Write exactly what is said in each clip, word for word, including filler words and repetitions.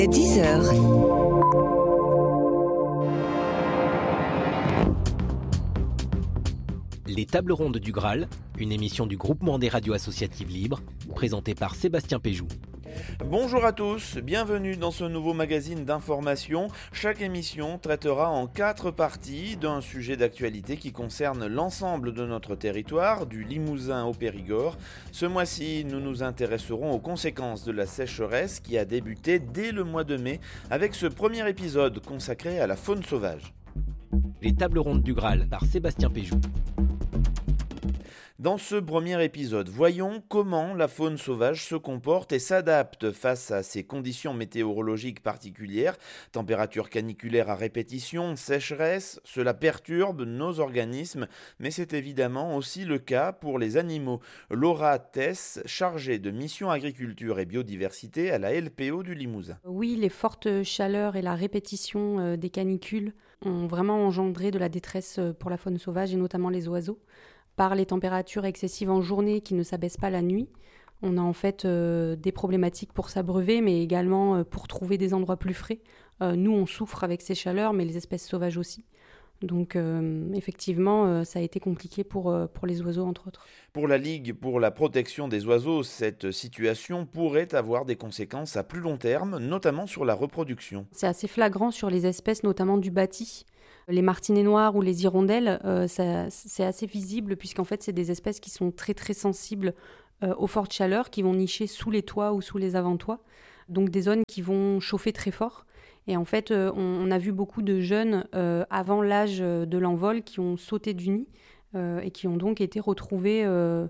dix heures. Les Tables Rondes du Graal, une émission du Groupement des radios associatives libres, présentée par Sébastien Péjou. Bonjour à tous, bienvenue dans ce nouveau magazine d'information. Chaque émission traitera en quatre parties d'un sujet d'actualité qui concerne l'ensemble de notre territoire, du Limousin au Périgord. Ce mois-ci, nous nous intéresserons aux conséquences de la sécheresse qui a débuté dès le mois de mai avec ce premier épisode consacré à la faune sauvage. Les Tables Rondes du Graal par Sébastien Péjou. Dans ce premier épisode, voyons comment la faune sauvage se comporte et s'adapte face à ces conditions météorologiques particulières, températures caniculaires à répétition, sécheresse. Cela perturbe nos organismes, mais c'est évidemment aussi le cas pour les animaux. Laura Tess, chargée de mission agriculture et biodiversité à la L P O du Limousin. Oui, les fortes chaleurs et la répétition des canicules ont vraiment engendré de la détresse pour la faune sauvage et notamment les oiseaux. Par les températures excessives en journée qui ne s'abaissent pas la nuit, on a en fait euh, des problématiques pour s'abreuver, mais également euh, pour trouver des endroits plus frais. Euh, nous, on souffre avec ces chaleurs, mais les espèces sauvages aussi. Donc euh, effectivement, euh, ça a été compliqué pour, euh, pour les oiseaux, entre autres. Pour la Ligue pour la protection des oiseaux, cette situation pourrait avoir des conséquences à plus long terme, notamment sur la reproduction. C'est assez flagrant sur les espèces, notamment du bâti. Les martinets noirs ou les hirondelles, euh, ça, c'est assez visible puisqu'en fait, c'est des espèces qui sont très très sensibles euh, aux fortes chaleurs, qui vont nicher sous les toits ou sous les avant-toits. Donc des zones qui vont chauffer très fort. Et en fait, euh, on, on a vu beaucoup de jeunes euh, avant l'âge de l'envol qui ont sauté du nid euh, et qui ont donc été retrouvés euh,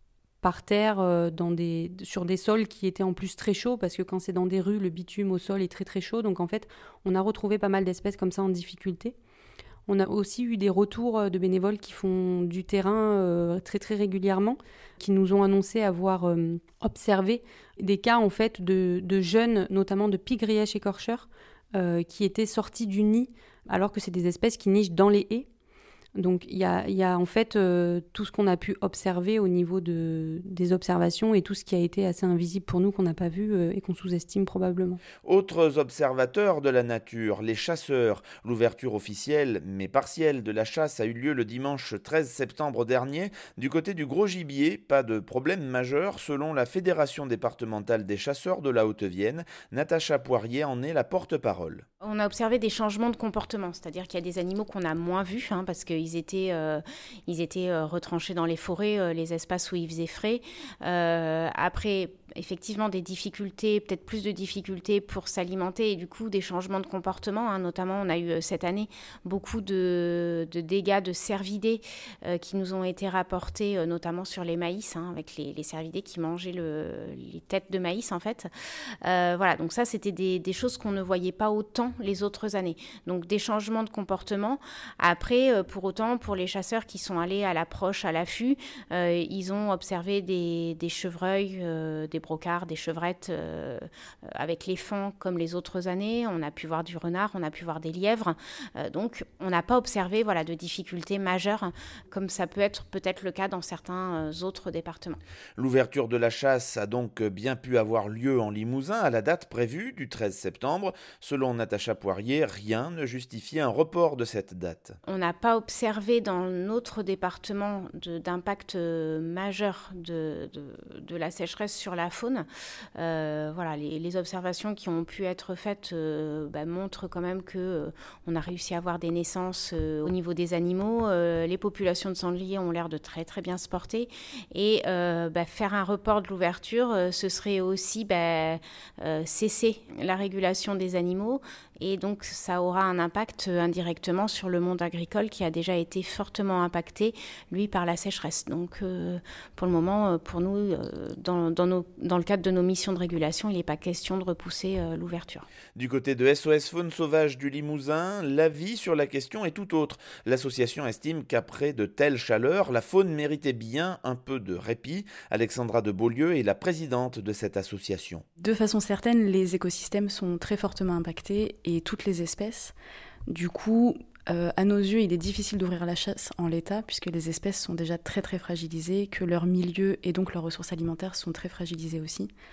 par terre euh, dans des, sur des sols qui étaient en plus très chauds parce que quand c'est dans des rues, le bitume au sol est très très chaud. Donc en fait, on a retrouvé pas mal d'espèces comme ça en difficulté. On a aussi eu des retours de bénévoles qui font du terrain euh, très très régulièrement, qui nous ont annoncé avoir euh, observé des cas en fait de, de jeunes, notamment de pies-grièches écorcheurs, euh, qui étaient sortis du nid, alors que c'est des espèces qui nichent dans les haies. Donc il y a, y a en fait euh, tout ce qu'on a pu observer au niveau de, des observations et tout ce qui a été assez invisible pour nous qu'on n'a pas vu euh, et qu'on sous-estime probablement. Autres observateurs de la nature, les chasseurs. L'ouverture officielle mais partielle de la chasse a eu lieu le dimanche treize septembre dernier. Du côté du gros gibier, pas de problème majeur selon la Fédération départementale des chasseurs de la Haute-Vienne. Natacha Poirier en est la porte-parole. On a observé des changements de comportement, c'est-à-dire qu'il y a des animaux qu'on a moins vus hein, parce que Ils étaient, euh, ils étaient euh, retranchés dans les forêts, euh, les espaces où il faisait frais. Euh, après, effectivement, des difficultés, peut-être plus de difficultés pour s'alimenter et du coup, des changements de comportement. Hein. Notamment, on a eu cette année beaucoup de, de dégâts de cervidés euh, qui nous ont été rapportés, euh, notamment sur les maïs, hein, avec les, les cervidés qui mangeaient le, les têtes de maïs, en fait. Euh, voilà, donc ça, c'était des, des choses qu'on ne voyait pas autant les autres années. Donc, des changements de comportement. Après, euh, pour autant, pour les chasseurs qui sont allés à l'approche, à l'affût, euh, ils ont observé des, des chevreuils, euh, des brocards, des chevrettes euh, avec les fans comme les autres années. On a pu voir du renard, on a pu voir des lièvres. Euh, donc, on n'a pas observé voilà, de difficultés majeures comme ça peut être peut-être le cas dans certains autres départements. L'ouverture de la chasse a donc bien pu avoir lieu en Limousin à la date prévue du treize septembre. Selon Natacha Poirier, rien ne justifiait un report de cette date. On n'a pas observé dans notre département de, d'impact majeur de, de, de la sécheresse sur la faune. Euh, voilà, les, les observations qui ont pu être faites euh, bah, montrent quand même qu'on euh, a réussi à avoir des naissances euh, au niveau des animaux. Euh, les populations de sangliers ont l'air de très très bien se porter. Et euh, bah, faire un report de l'ouverture, euh, ce serait aussi bah, euh, cesser la régulation des animaux. Et donc ça aura un impact euh, indirectement sur le monde agricole qui a déjà été fortement impacté, lui, par la sécheresse. Donc euh, pour le moment, pour nous, euh, dans, dans, nos, dans le cadre de nos missions de régulation, il n'est pas question de repousser euh, l'ouverture. Du côté de S O S Faune Sauvage du Limousin, l'avis sur la question est tout autre. L'association estime qu'après de telles chaleurs, la faune méritait bien un peu de répit. Alexandra de Beaulieu est la présidente de cette association. De façon certaine, les écosystèmes sont très fortement impactés et toutes les espèces. Du coup, euh, à nos yeux, il est difficile d'ouvrir la chasse en l'état puisque les espèces sont déjà très très fragilisées, que leur milieu et donc leurs ressources alimentaires sont très fragilisées aussi.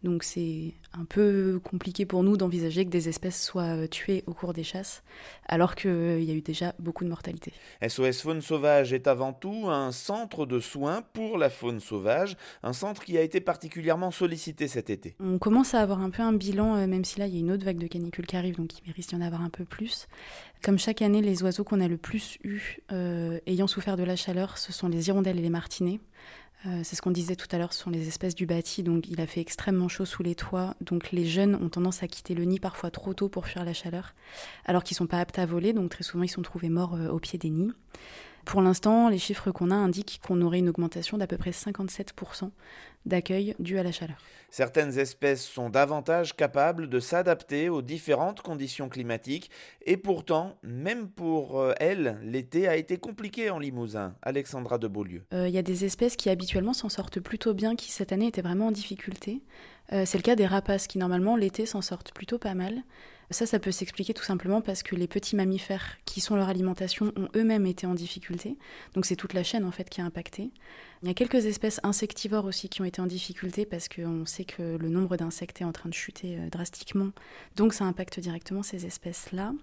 Donc c'est un peu compliqué pour nous d'envisager que des espèces soient tuées au cours des chasses, alors qu'il y a eu déjà beaucoup de mortalité. S O S Faune Sauvage est avant tout un centre de soins pour la faune sauvage, un centre qui a été particulièrement sollicité cet été. On commence à avoir un peu un bilan, même si là il y a une autre vague de canicule qui arrive, donc il risque d'y en avoir un peu plus. Comme chaque année, les oiseaux qu'on a le plus eus euh, ayant souffert de la chaleur, ce sont les hirondelles et les martinets. Euh, c'est ce qu'on disait tout à l'heure, ce sont les espèces du bâti, donc il a fait extrêmement chaud sous les toits, donc les jeunes ont tendance à quitter le nid parfois trop tôt pour fuir la chaleur, alors qu'ils ne sont pas aptes à voler, donc très souvent ils sont trouvés morts euh, au pied des nids. Pour l'instant, les chiffres qu'on a indiquent qu'on aurait une augmentation d'à peu près cinquante-sept pour cent d'accueil dû à la chaleur. Certaines espèces sont davantage capables de s'adapter aux différentes conditions climatiques et pourtant, même pour elles, l'été a été compliqué en Limousin. Alexandra de Beaulieu. Il euh, y a des espèces qui habituellement s'en sortent plutôt bien, qui cette année étaient vraiment en difficulté. Euh, c'est le cas des rapaces qui normalement l'été s'en sortent plutôt pas mal. Ça, ça peut s'expliquer tout simplement parce que les petits mammifères qui sont leur alimentation ont eux-mêmes été en difficulté. Donc c'est toute la chaîne en fait qui a impacté. Il y a quelques espèces insectivores aussi qui ont été en difficulté parce qu'on sait que le nombre d'insectes est en train de chuter drastiquement. Donc ça impacte directement ces espèces-là.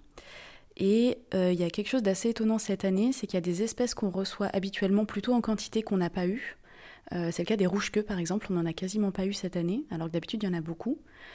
Et euh, il y a quelque chose d'assez étonnant cette année, c'est qu'il y a des espèces qu'on reçoit habituellement plutôt en quantité qu'on n'a pas eu. Euh, c'est le cas des rouges-queues par exemple, on n'en a quasiment pas eu cette année, alors que d'habitude il y en a beaucoup.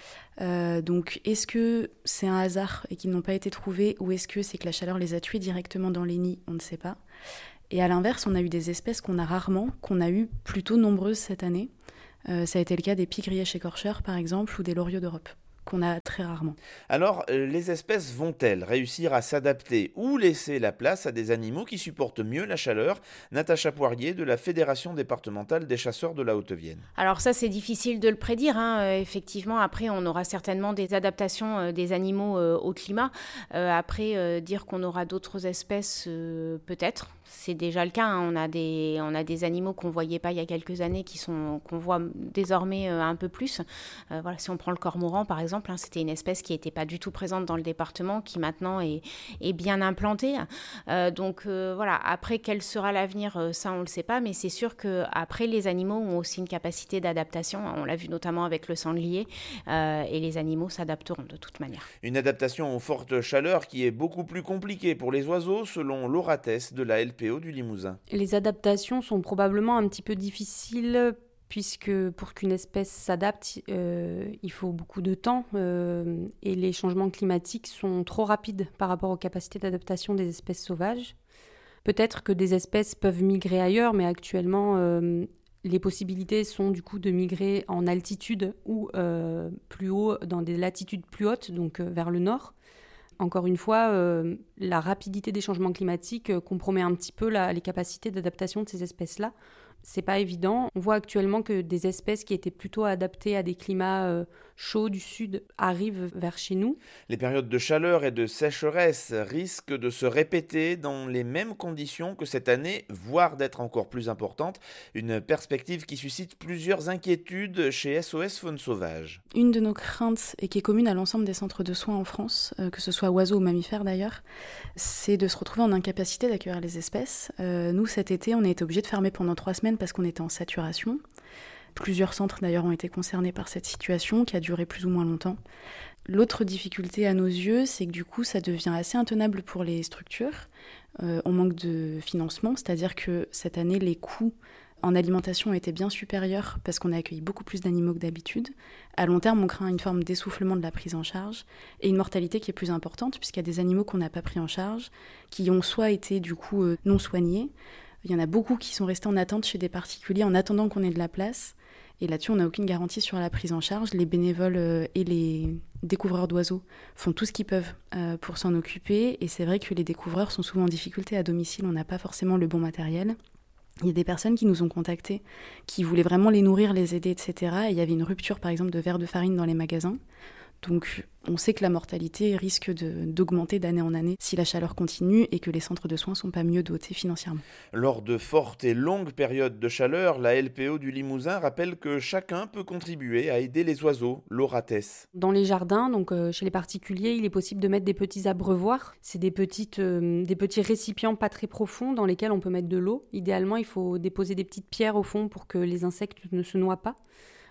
Euh, donc est-ce que c'est un hasard et qu'ils n'ont pas été trouvés, ou est-ce que c'est que la chaleur les a tués directement dans les nids? On ne sait pas. Et à l'inverse, on a eu des espèces qu'on a rarement, qu'on a eu plutôt nombreuses cette année. Euh, ça a été le cas des pies grièches écorcheurs par exemple, ou des loriots d'Europe, qu'on a très rarement. Alors, les espèces vont-elles réussir à s'adapter ou laisser la place à des animaux qui supportent mieux la chaleur? Natacha Poirier de la Fédération départementale des chasseurs de la Haute-Vienne. Alors ça, c'est difficile de le prédire. Hein. Euh, effectivement, après, on aura certainement des adaptations euh, des animaux euh, au climat. Euh, après, euh, dire qu'on aura d'autres espèces, euh, peut-être. C'est déjà le cas. Hein. On a des, on a des animaux qu'on ne voyait pas il y a quelques années, qui sont, qu'on voit désormais euh, un peu plus. Euh, voilà, si on prend le cormoran, par exemple, hein, c'était une espèce qui n'était pas du tout présente dans le département, qui maintenant est, est bien implantée. Euh, donc euh, voilà, après, quel sera l'avenir, euh, ça, on ne le sait pas, mais c'est sûr qu'après, les animaux ont aussi une capacité d'adaptation. On l'a vu notamment avec le sanglier, euh, et les animaux s'adapteront de toute manière. Une adaptation aux fortes chaleurs qui est beaucoup plus compliquée pour les oiseaux, selon Laura Tess de la L P O du Limousin. Les adaptations sont probablement un petit peu difficiles, puisque pour qu'une espèce s'adapte, euh, il faut beaucoup de temps, euh, et les changements climatiques sont trop rapides par rapport aux capacités d'adaptation des espèces sauvages. Peut-être que des espèces peuvent migrer ailleurs, mais actuellement, euh, les possibilités sont du coup de migrer en altitude ou euh, plus haut, dans des latitudes plus hautes, donc euh, vers le nord. Encore une fois, euh, la rapidité des changements climatiques euh, compromet un petit peu la, les capacités d'adaptation de ces espèces-là. C'est pas évident. On voit actuellement que des espèces qui étaient plutôt adaptées à des climats euh, chauds du sud arrivent vers chez nous. Les périodes de chaleur et de sécheresse risquent de se répéter dans les mêmes conditions que cette année, voire d'être encore plus importantes. Une perspective qui suscite plusieurs inquiétudes chez S O S Faune Sauvage. Une de nos craintes, et qui est commune à l'ensemble des centres de soins en France, euh, que ce soit oiseaux ou mammifères d'ailleurs, c'est de se retrouver en incapacité d'accueillir les espèces. Euh, nous, cet été, on a été obligés de fermer pendant trois semaines parce qu'on était en saturation. Plusieurs centres d'ailleurs ont été concernés par cette situation qui a duré plus ou moins longtemps. L'autre difficulté à nos yeux, c'est que du coup ça devient assez intenable pour les structures. Euh, on manque de financement, c'est-à-dire que cette année les coûts en alimentation ont été bien supérieurs parce qu'on a accueilli beaucoup plus d'animaux que d'habitude. À long terme, on craint une forme d'essoufflement de la prise en charge et une mortalité qui est plus importante puisqu'il y a des animaux qu'on n'a pas pris en charge, qui ont soit été du coup euh, non soignés. Il y en a beaucoup qui sont restés en attente chez des particuliers en attendant qu'on ait de la place. Et là-dessus, on n'a aucune garantie sur la prise en charge. Les bénévoles et les découvreurs d'oiseaux font tout ce qu'ils peuvent pour s'en occuper. Et c'est vrai que les découvreurs sont souvent en difficulté à domicile. On n'a pas forcément le bon matériel. Il y a des personnes qui nous ont contactés, qui voulaient vraiment les nourrir, les aider, et cetera. Et il y avait une rupture, par exemple, de verre de farine dans les magasins. Donc on sait que la mortalité risque de, d'augmenter d'année en année si la chaleur continue et que les centres de soins ne sont pas mieux dotés financièrement. Lors de fortes et longues périodes de chaleur, la L P O du Limousin rappelle que chacun peut contribuer à aider les oiseaux. Laura Tess. Dans les jardins, donc euh, chez les particuliers, il est possible de mettre des petits abreuvoirs. C'est des, petites, euh, des petits récipients pas très profonds dans lesquels on peut mettre de l'eau. Idéalement, il faut déposer des petites pierres au fond pour que les insectes ne se noient pas.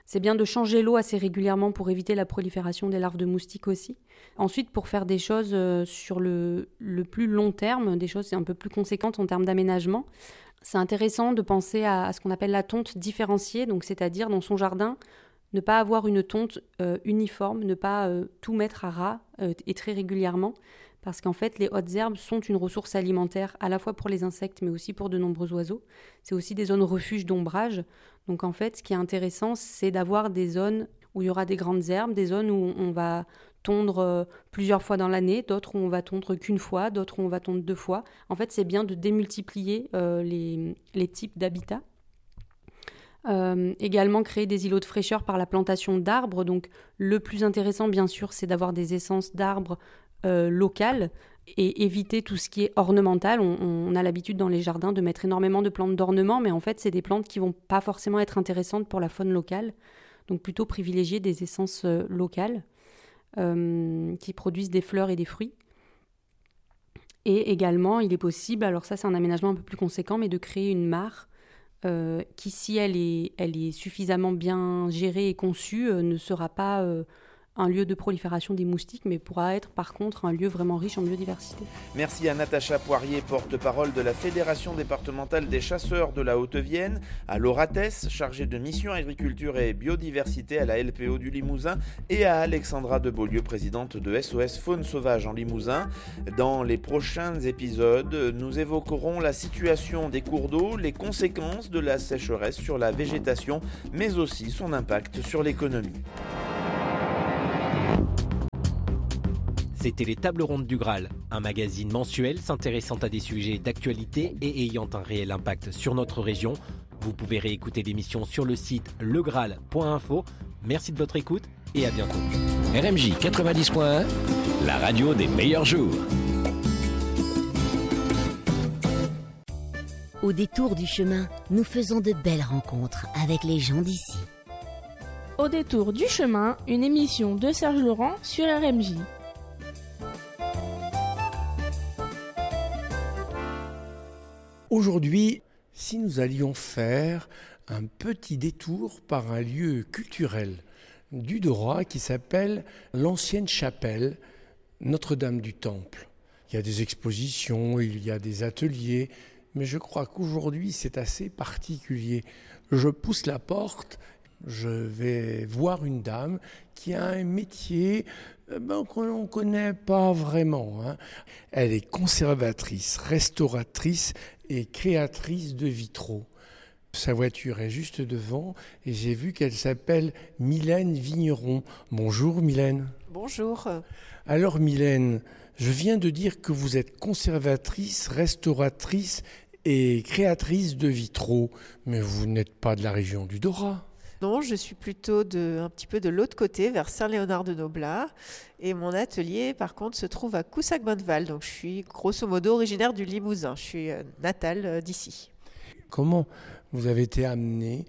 C'est bien de changer l'eau assez régulièrement pour éviter la prolifération des larves de moustiques aussi. Ensuite, pour faire des choses euh, sur le, le plus long terme, des choses un peu plus conséquentes en termes d'aménagement, c'est intéressant de penser à, à ce qu'on appelle la tonte différenciée, donc c'est-à-dire dans son jardin, ne pas avoir une tonte euh, uniforme, ne pas euh, tout mettre à ras euh, et très régulièrement, parce qu'en fait, les hautes herbes sont une ressource alimentaire à la fois pour les insectes, mais aussi pour de nombreux oiseaux. C'est aussi des zones refuges d'ombrage. Donc en fait, ce qui est intéressant, c'est d'avoir des zones où il y aura des grandes herbes, des zones où on va tondre euh, plusieurs fois dans l'année, d'autres où on va tondre qu'une fois, d'autres où on va tondre deux fois. En fait, c'est bien de démultiplier euh, les, les types d'habitats. Euh, également créer des îlots de fraîcheur par la plantation d'arbres. Donc le plus intéressant, bien sûr, c'est d'avoir des essences d'arbres euh, locales et éviter tout ce qui est ornemental. On, on a l'habitude dans les jardins de mettre énormément de plantes d'ornement, mais en fait, c'est des plantes qui ne vont pas forcément être intéressantes pour la faune locale. Donc plutôt privilégier des essences euh, locales euh, qui produisent des fleurs et des fruits. Et également, il est possible, alors ça c'est un aménagement un peu plus conséquent, mais de créer une mare euh, qui, si elle est, elle est suffisamment bien gérée et conçue, euh, ne sera pas euh, un lieu de prolifération des moustiques, mais pourra être par contre un lieu vraiment riche en biodiversité. Merci à Natacha Poirier, porte-parole de la Fédération départementale des chasseurs de la Haute-Vienne, à Laura Tess, chargée de mission agriculture et biodiversité à la L P O du Limousin, et à Alexandra de Beaulieu, présidente de S O S Faune Sauvage en Limousin. Dans les prochains épisodes, nous évoquerons la situation des cours d'eau, les conséquences de la sécheresse sur la végétation, mais aussi son impact sur l'économie. C'était les Tables Rondes du Graal, un magazine mensuel s'intéressant à des sujets d'actualité et ayant un réel impact sur notre région. Vous pouvez réécouter l'émission sur le site le graal point info. Merci de votre écoute et à bientôt. R M J quatre-vingt-dix point un, la radio des meilleurs jours. Au détour du chemin, nous faisons de belles rencontres avec les gens d'ici. Au détour du chemin, une émission de Serge Laurent sur R M J. Aujourd'hui, si nous allions faire un petit détour par un lieu culturel du Dora qui s'appelle l'ancienne chapelle Notre-Dame du Temple. Il y a des expositions, il y a des ateliers, mais je crois qu'aujourd'hui c'est assez particulier. Je pousse la porte, je vais voir une dame qui a un métier ben, qu'on ne connaît pas vraiment. Hein. Elle est conservatrice, restauratrice et créatrice de vitraux. Sa voiture est juste devant et j'ai vu qu'elle s'appelle Mylène Vigneron. Bonjour Mylène. Bonjour. Alors Mylène, je viens de dire que vous êtes conservatrice, restauratrice et créatrice de vitraux, mais vous n'êtes pas de la région du Dora. Non, je suis plutôt de, un petit peu de l'autre côté, vers Saint-Léonard-de-Noblat. Et mon atelier, par contre, se trouve à Coussac-Bonneval. Donc je suis grosso modo originaire du Limousin. Je suis euh, natale euh, d'ici. Comment vous avez été amenée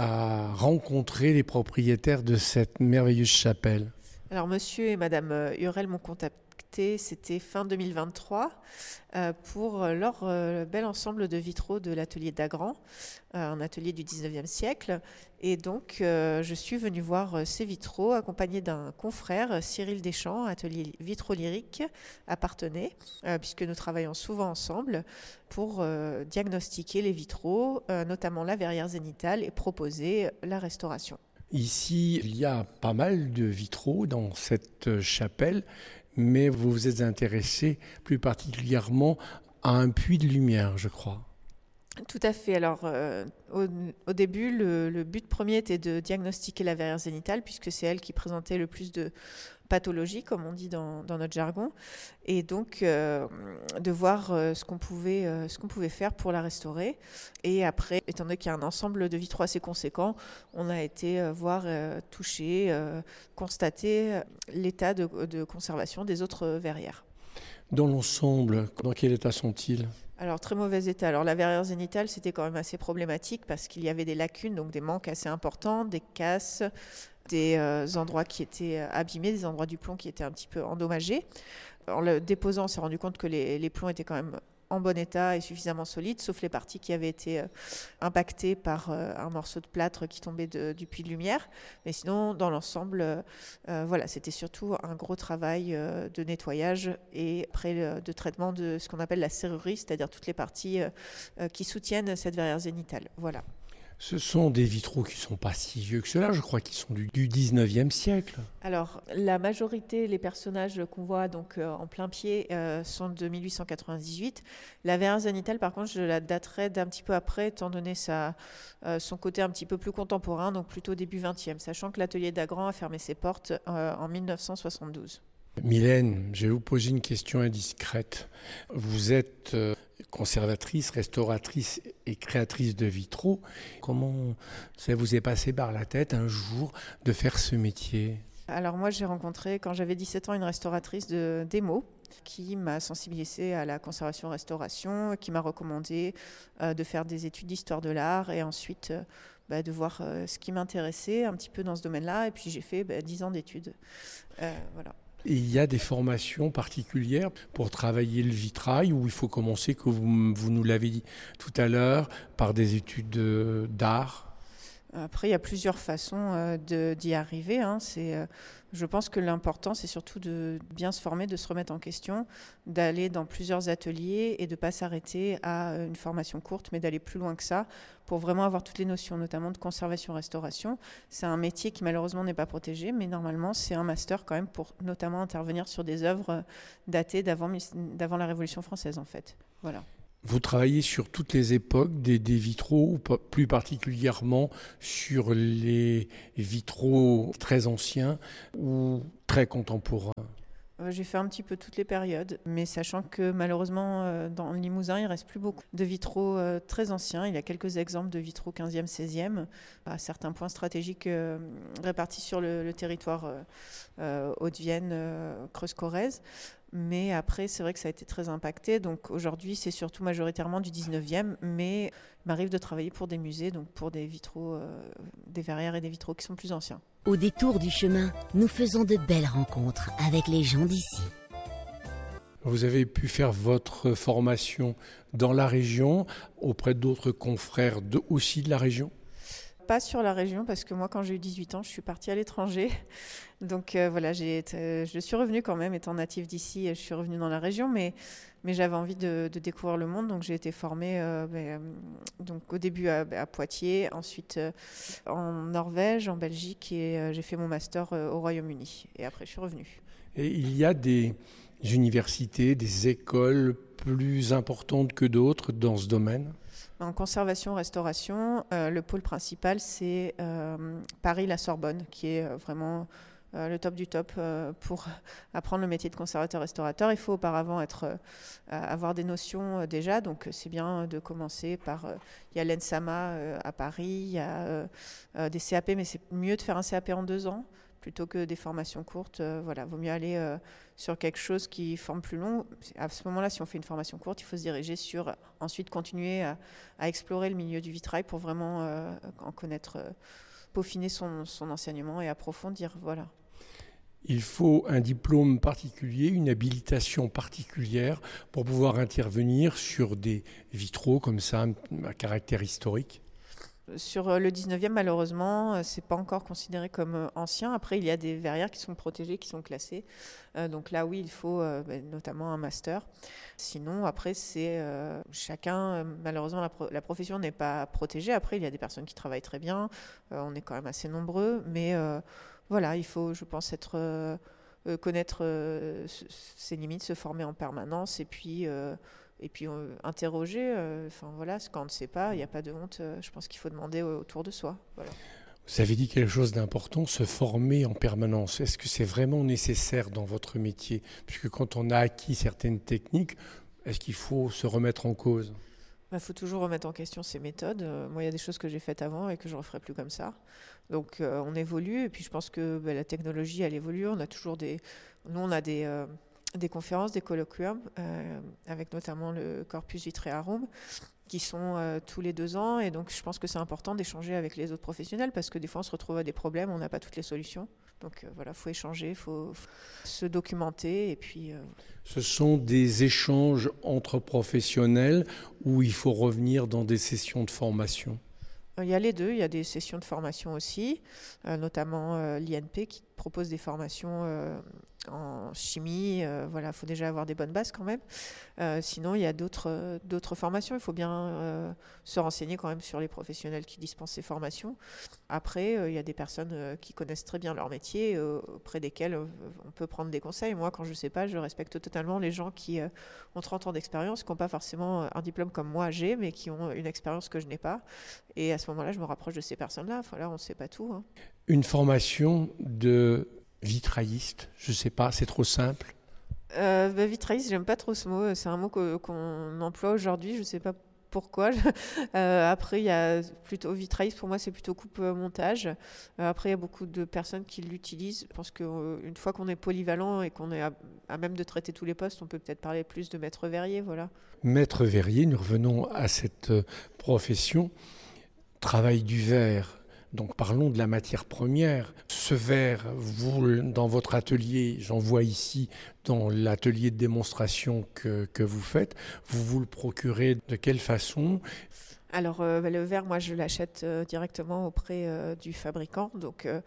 à rencontrer les propriétaires de cette merveilleuse chapelle ? Alors monsieur et madame Hurel m'ont contacté, c'était fin deux mille vingt-trois, euh, pour leur euh, bel ensemble de vitraux de l'atelier d'Agran, euh, un atelier du dix-neuvième siècle. Et donc euh, je suis venue voir euh, ces vitraux accompagnée d'un confrère, Cyril Deschamps, atelier vitraux lyrique à Parthenay, euh, puisque nous travaillons souvent ensemble pour euh, diagnostiquer les vitraux, euh, notamment la verrière zénitale, et proposer la restauration. Ici, il y a pas mal de vitraux dans cette chapelle, mais vous vous êtes intéressé plus particulièrement à un puits de lumière, je crois. Tout à fait. Alors, euh, au, au début, le, le but premier était de diagnostiquer la verrière zénitale, puisque c'est elle qui présentait le plus de pathologie, comme on dit dans, dans notre jargon, et donc euh, de voir euh, ce qu'on pouvait, euh, ce qu'on pouvait faire pour la restaurer. Et après, étant donné qu'il y a un ensemble de vitraux assez conséquent, on a été euh, voir, euh, toucher, euh, constater l'état de, de conservation des autres verrières. Dans l'ensemble, dans quel état sont-ils ? Alors, très mauvais état. Alors, la verrière zénitale, c'était quand même assez problématique parce qu'il y avait des lacunes, donc des manques assez importants, des casses, des euh, endroits qui étaient abîmés, des endroits du plomb qui étaient un petit peu endommagés. En le déposant, on s'est rendu compte que les, les plombs étaient quand même en bon état et suffisamment solides, sauf les parties qui avaient été euh, impactées par euh, un morceau de plâtre qui tombait de, du puits de lumière. Mais sinon, dans l'ensemble, euh, euh, voilà, c'était surtout un gros travail euh, de nettoyage et après euh, de traitement de ce qu'on appelle la serrurerie, c'est-à-dire toutes les parties euh, euh, qui soutiennent cette verrière zénitale. Voilà. Ce sont des vitraux qui ne sont pas si vieux que cela, je crois qu'ils sont du, du dix-neuvième siècle. Alors, la majorité, les personnages qu'on voit donc, euh, en plein pied euh, sont de mille huit cent quatre-vingt-dix-huit. La verrière zénitale, par contre, je la daterai d'un petit peu après, étant donné sa, euh, son côté un petit peu plus contemporain, donc plutôt début vingtième, sachant que l'atelier d'Agran a fermé ses portes euh, en mille neuf cent soixante-douze. Mylène, je vais vous poser une question indiscrète. Vous êtes euh, conservatrice, restauratrice et créatrice de vitraux. Comment ça vous est passé par la tête un jour de faire ce métier ? Alors moi, j'ai rencontré, quand j'avais dix-sept ans, une restauratrice de démo qui m'a sensibilisée à la conservation-restauration, qui m'a recommandé euh, de faire des études d'histoire de l'art et ensuite euh, bah, de voir euh, ce qui m'intéressait un petit peu dans ce domaine-là. Et puis j'ai fait bah, dix ans d'études. Euh, voilà. Et il y a des formations particulières pour travailler le vitrail où il faut commencer, que vous, vous nous l'avez dit tout à l'heure, par des études de, d'art. Après, il y a plusieurs façons euh, de, d'y arriver. Hein. C'est, euh, je pense que l'important, c'est surtout de bien se former, de se remettre en question, d'aller dans plusieurs ateliers et de ne pas s'arrêter à une formation courte, mais d'aller plus loin que ça pour vraiment avoir toutes les notions, notamment de conservation-restauration. C'est un métier qui malheureusement n'est pas protégé, mais normalement, c'est un master quand même pour notamment intervenir sur des œuvres datées d'avant, d'avant la Révolution française, en fait. Voilà. Vous travaillez sur toutes les époques des, des vitraux, ou plus particulièrement sur les vitraux très anciens ou très contemporains. J'ai fait un petit peu toutes les périodes, mais sachant que malheureusement, dans le Limousin, il ne reste plus beaucoup de vitraux très anciens. Il y a quelques exemples de vitraux quinzième, seizième, à certains points stratégiques répartis sur le, le territoire euh, Haute-Vienne, euh, Creuse-Corrèze. Mais après, c'est vrai que ça a été très impacté. Donc aujourd'hui, c'est surtout majoritairement du dix-neuvième, mais il m'arrive de travailler pour des musées, donc pour des vitraux, euh, des verrières et des vitraux qui sont plus anciens. Au détour du chemin, nous faisons de belles rencontres avec les gens d'ici. Vous avez pu faire votre formation dans la région, auprès d'autres confrères de, aussi de la région ? Pas sur la région, parce que moi, quand j'ai eu dix-huit ans, je suis partie à l'étranger. Donc euh, voilà, j'ai, euh, je suis revenue quand même, étant native d'ici, je suis revenue dans la région, mais, mais j'avais envie de, de découvrir le monde, donc j'ai été formée euh, ben, donc au début à, à Poitiers, ensuite euh, en Norvège, en Belgique, et euh, j'ai fait mon master euh, au Royaume-Uni. Et après, je suis revenue. Et il y a des universités, des écoles plus importantes que d'autres dans ce domaine ? En conservation-restauration, euh, le pôle principal, c'est euh, Paris-La Sorbonne, qui est euh, vraiment euh, le top du top euh, pour apprendre le métier de conservateur-restaurateur. Il faut auparavant être, euh, avoir des notions euh, déjà, donc c'est bien de commencer par... Euh, il y a l'E N S A M A euh, à Paris, il y a euh, euh, des C A P, mais c'est mieux de faire un C A P en deux ans plutôt que des formations courtes. Euh, voilà, vaut mieux aller euh, sur quelque chose qui forme plus long. À ce moment-là, si on fait une formation courte, il faut se diriger sur, ensuite continuer à, à explorer le milieu du vitrail pour vraiment euh, en connaître, euh, peaufiner son, son enseignement et approfondir. Voilà. Il faut un diplôme particulier, une habilitation particulière pour pouvoir intervenir sur des vitraux comme ça, à caractère historique. Sur le dix-neuvième, malheureusement, c'est pas encore considéré comme ancien. Après, il y a des verrières qui sont protégées, qui sont classées. Euh, donc là, oui, il faut euh, bah, notamment un master. Sinon, après, c'est euh, chacun. Malheureusement, la, pro- la profession n'est pas protégée. Après, il y a des personnes qui travaillent très bien. Euh, on est quand même assez nombreux, mais euh, voilà, il faut, je pense, être euh, connaître euh, ses limites, se former en permanence, et puis. Euh, Et puis euh, interroger, enfin euh, voilà, quand on ne sait pas, il n'y a pas de honte. Euh, je pense qu'il faut demander autour de soi. Voilà. Vous avez dit quelque chose d'important, se former en permanence. Est-ce que c'est vraiment nécessaire dans votre métier ? Puisque quand on a acquis certaines techniques, est-ce qu'il faut se remettre en cause ? Il bah, faut toujours remettre en question ses méthodes. Euh, moi, il y a des choses que j'ai faites avant et que je ne referai plus comme ça. Donc euh, on évolue, et puis je pense que bah, la technologie, elle évolue. On a toujours des... Nous, on a des... Euh, des conférences, des colloquiums, euh, avec notamment le Corpus Vitrearum, qui sont euh, tous les deux ans. Et donc, je pense que c'est important d'échanger avec les autres professionnels, parce que des fois, on se retrouve à des problèmes, on n'a pas toutes les solutions. Donc euh, voilà, il faut échanger, il faut, faut se documenter et puis... Euh... Ce sont des échanges entre professionnels où il faut revenir dans des sessions de formation? Il y a les deux, il y a des sessions de formation aussi, euh, notamment euh, l'I N P qui propose des formations euh, en chimie. Euh, voilà, il faut déjà avoir des bonnes bases quand même. Euh, sinon, il y a d'autres, euh, d'autres formations. Il faut bien euh, se renseigner quand même sur les professionnels qui dispensent ces formations. Après, euh, il y a des personnes euh, qui connaissent très bien leur métier, euh, auprès desquelles euh, on peut prendre des conseils. Moi, quand je ne sais pas, je respecte totalement les gens qui euh, ont trente ans d'expérience, qui n'ont pas forcément un diplôme comme moi j'ai, mais qui ont une expérience que je n'ai pas. Et à ce moment-là, je me rapproche de ces personnes-là. Enfin, là, on ne sait pas tout. Hein. Une formation de vitrailliste, je ne sais pas, c'est trop simple? euh, bah, Vitrailliste, j'aime pas trop ce mot. C'est un mot que, qu'on emploie aujourd'hui, je ne sais pas pourquoi. euh, après, il y a plutôt vitrailliste, pour moi, c'est plutôt coupe-montage. Euh, après, il y a beaucoup de personnes qui l'utilisent. Je pense qu'une euh, fois qu'on est polyvalent et qu'on est à, à même de traiter tous les postes, on peut peut-être parler plus de maître verrier. Voilà. Maître verrier, nous revenons à cette euh, profession. Travail du verre. Donc parlons de la matière première. Ce verre, vous, dans votre atelier, j'en vois ici, dans l'atelier de démonstration que, que vous faites, vous vous le procurez de quelle façon? Alors euh, bah, le verre, moi je l'achète euh, directement auprès euh, du fabricant, donc euh,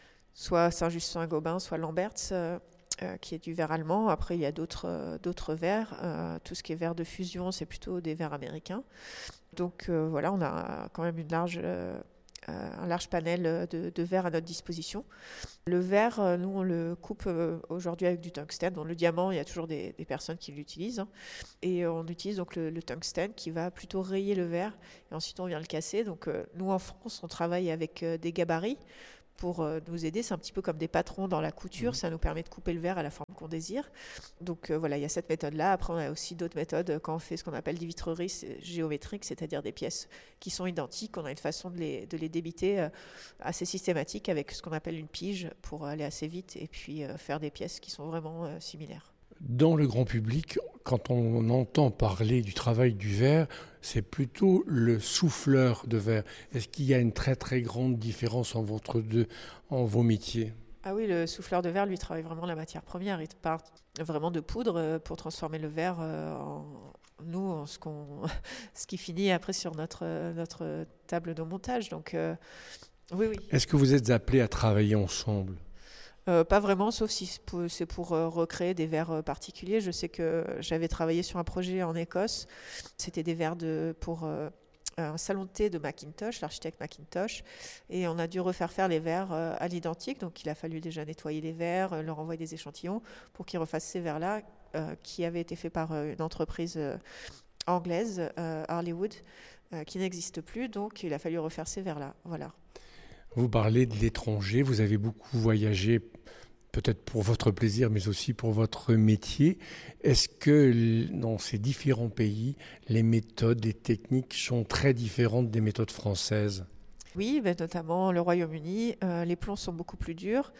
soit Saint-Just-Saint-Gobain, soit Lamberts, euh, euh, qui est du verre allemand. Après il y a d'autres, euh, d'autres verres. Euh, tout ce qui est verre de fusion, c'est plutôt des verres américains. Donc euh, voilà, on a quand même une large... Euh, un large panel de, de verre à notre disposition. Le verre, nous, on le coupe aujourd'hui avec du tungstène. Donc, le diamant, il y a toujours des, des personnes qui l'utilisent. Hein. Et on utilise donc le, le tungstène qui va plutôt rayer le verre. Et ensuite, on vient le casser. Donc, nous, en France, on travaille avec des gabarits pour nous aider. C'est un petit peu comme des patrons dans la couture. Mmh. Ça nous permet de couper le verre à la forme qu'on désire. Donc euh, voilà, il y a cette méthode-là. Après, on a aussi d'autres méthodes quand on fait ce qu'on appelle des vitreries géométriques, c'est-à-dire des pièces qui sont identiques. On a une façon de les, de les débiter euh, assez systématique avec ce qu'on appelle une pige pour aller assez vite et puis euh, faire des pièces qui sont vraiment euh, similaires. Dans le grand public, quand on entend parler du travail du verre, c'est plutôt le souffleur de verre. Est-ce qu'il y a une très très grande différence en, votre deux, en vos métiers? Ah oui, le souffleur de verre, lui, travaille vraiment la matière première. Il part vraiment de poudre pour transformer le verre en, nous, en ce, qu'on, ce qui finit après sur notre, notre table de montage. Donc, euh, oui, oui. Est-ce que vous êtes appelés à travailler ensemble? Euh, pas vraiment, sauf si c'est pour, c'est pour euh, recréer des verres euh, particuliers. Je sais que j'avais travaillé sur un projet en Écosse. C'était des verres de, pour euh, un salon de thé de Macintosh, l'architecte Macintosh. Et on a dû refaire faire les verres euh, à l'identique. Donc il a fallu déjà nettoyer les verres, euh, leur envoyer des échantillons pour qu'ils refassent ces verres-là, euh, qui avaient été faits par euh, une entreprise euh, anglaise, euh, Harleywood, euh, qui n'existe plus. Donc il a fallu refaire ces verres-là. Voilà. Vous parlez de l'étranger, vous avez beaucoup voyagé, peut-être pour votre plaisir, mais aussi pour votre métier. Est-ce que dans ces différents pays, les méthodes et techniques sont très différentes des méthodes françaises? Oui, ben notamment le Royaume-Uni, euh, les plombs sont beaucoup plus durs.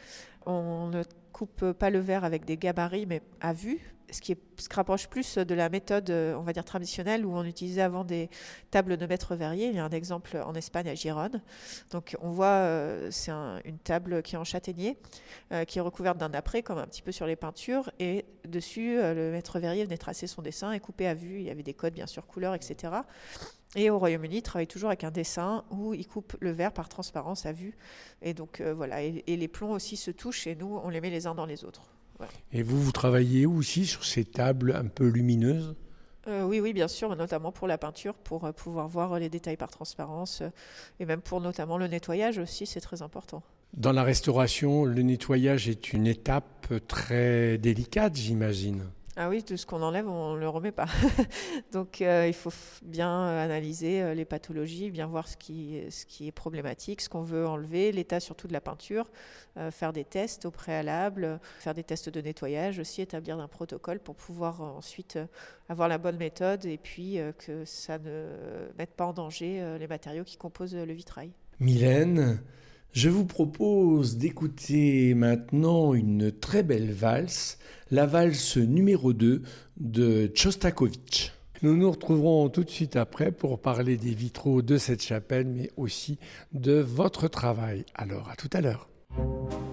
On ne coupe pas le verre avec des gabarits, mais à vue, ce qui est, se rapproche plus de la méthode, on va dire, traditionnelle, où on utilisait avant des tables de maître verrier. Il y a un exemple en Espagne, à Gérone. Donc on voit, euh, c'est un, une table qui est en châtaignier, euh, qui est recouverte d'un apprêt, comme un petit peu sur les peintures, et dessus, euh, le maître verrier venait tracer son dessin et couper à vue. Il y avait des codes, bien sûr, couleurs, et cetera. Et au Royaume-Uni, il travaille toujours avec un dessin où il coupe le verre par transparence à vue. Et donc euh, voilà, et, et les plombs aussi se touchent, et nous, on les met les uns dans les autres. Voilà. Et vous, vous travaillez aussi sur ces tables un peu lumineuses? euh, Oui, oui, bien sûr, notamment pour la peinture, pour euh, pouvoir voir les détails par transparence, euh, et même pour notamment le nettoyage aussi, c'est très important. Dans la restauration, le nettoyage est une étape très délicate, j'imagine. Ah oui, tout ce qu'on enlève, on ne le remet pas. Donc euh, il faut bien analyser euh, les pathologies, bien voir ce qui, ce qui est problématique, ce qu'on veut enlever, l'état surtout de la peinture, euh, faire des tests au préalable, faire des tests de nettoyage aussi, établir un protocole pour pouvoir euh, ensuite euh, avoir la bonne méthode et puis euh, que ça ne mette pas en danger euh, les matériaux qui composent le vitrail. Mylène, je vous propose d'écouter maintenant une très belle valse, la valse numéro deux de Tchostakovitch. Nous nous retrouverons tout de suite après pour parler des vitraux de cette chapelle, mais aussi de votre travail. Alors, à tout à l'heure.